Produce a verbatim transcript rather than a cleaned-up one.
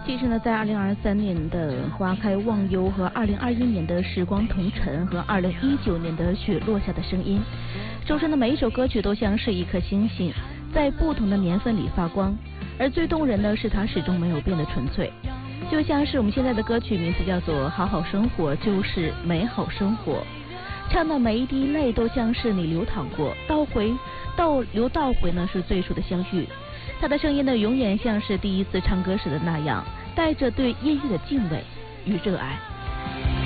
其实呢，在二零二三年的花开忘忧和二零二一年的时光同尘和二零一九年的雪落下的声音，手上的每一首歌曲都像是一颗星星，在不同的年份里发光，而最动人的是它始终没有变得纯粹。就像是我们现在的歌曲名字叫做《好好生活就是美好生活》，唱的每一滴泪都像是你流淌过，倒回倒流倒回呢是最初的相遇。他的声音呢永远像是第一次唱歌时的那样，带着对音乐的敬畏与热爱。